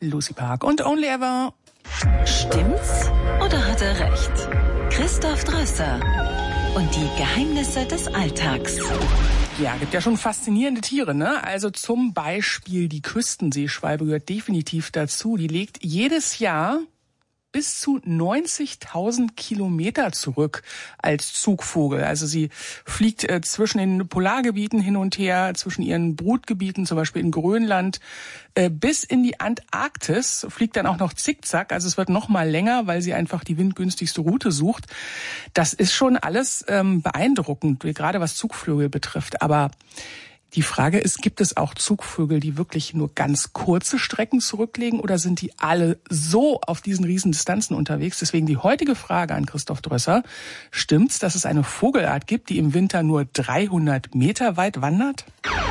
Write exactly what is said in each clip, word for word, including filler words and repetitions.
Lucy Park und Only Ever. Stimmt's oder hat er recht? Christoph Drösser und die Geheimnisse des Alltags. Ja, gibt ja schon faszinierende Tiere, ne? Also zum Beispiel die Küstenseeschwalbe gehört definitiv dazu. Die legt jedes Jahr bis zu neunzigtausend Kilometer zurück als Zugvogel. Also sie fliegt äh, zwischen den Polargebieten hin und her, zwischen ihren Brutgebieten, zum Beispiel in Grönland, äh, bis in die Antarktis, fliegt dann auch noch zickzack. Also es wird noch mal länger, weil sie einfach die windgünstigste Route sucht. Das ist schon alles ähm, beeindruckend, gerade was Zugvögel betrifft. Aber die Frage ist, gibt es auch Zugvögel, die wirklich nur ganz kurze Strecken zurücklegen oder sind die alle so auf diesen riesen Distanzen unterwegs? Deswegen die heutige Frage an Christoph Drösser. Stimmt's, dass es eine Vogelart gibt, die im Winter nur dreihundert Meter weit wandert?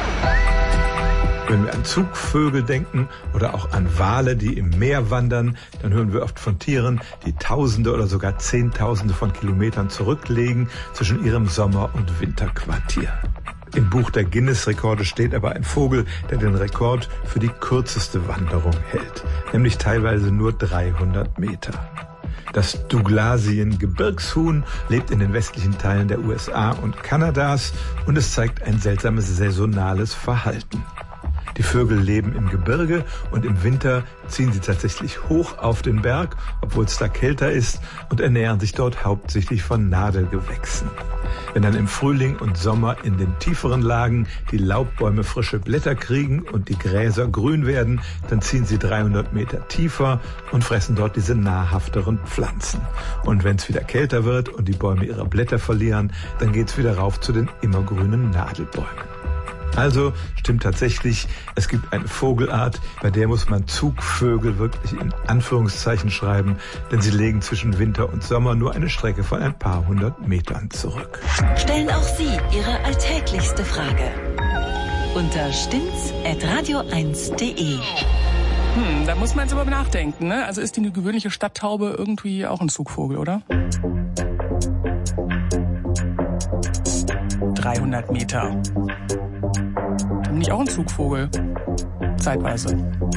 Wenn wir an Zugvögel denken oder auch an Wale, die im Meer wandern, dann hören wir oft von Tieren, die Tausende oder sogar Zehntausende von Kilometern zurücklegen zwischen ihrem Sommer- und Winterquartier. Im Buch der Guinness-Rekorde steht aber ein Vogel, der den Rekord für die kürzeste Wanderung hält, nämlich teilweise nur dreihundert Meter. Das Douglasien-Gebirgshuhn lebt in den westlichen Teilen der U S A und Kanadas und es zeigt ein seltsames saisonales Verhalten. Die Vögel leben im Gebirge und im Winter ziehen sie tatsächlich hoch auf den Berg, obwohl es da kälter ist, und ernähren sich dort hauptsächlich von Nadelgewächsen. Wenn dann im Frühling und Sommer in den tieferen Lagen die Laubbäume frische Blätter kriegen und die Gräser grün werden, dann ziehen sie dreihundert Meter tiefer und fressen dort diese nahrhafteren Pflanzen. Und wenn es wieder kälter wird und die Bäume ihre Blätter verlieren, dann geht's wieder rauf zu den immergrünen Nadelbäumen. Also stimmt tatsächlich, es gibt eine Vogelart, bei der muss man Zugvögel wirklich in Anführungszeichen schreiben, denn sie legen zwischen Winter und Sommer nur eine Strecke von ein paar hundert Metern zurück. Stellen auch Sie Ihre alltäglichste Frage unter stimmt's at radio eins punkt de. Hm, da muss man jetzt aber nachdenken, ne? Also ist die gewöhnliche Stadttaube irgendwie auch ein Zugvogel, oder? dreihundert Meter. Bin ich auch ein Zugvogel? Zeitweise.